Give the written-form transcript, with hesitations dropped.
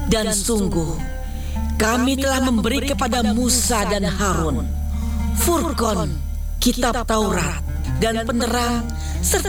Dan sungguh, kami telah memberi kepada Musa dan Harun Furqan, kitab Taurat, dan penerang